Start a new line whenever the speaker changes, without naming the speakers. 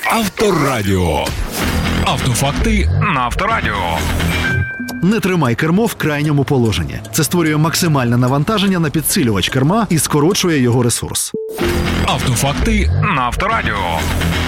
Авторадіо. Автофакти на Авторадіо.
Не тримай кермо в крайньому положенні. Це створює максимальне навантаження на підсилювач керма і скорочує його ресурс.
Автофакти на Авторадіо.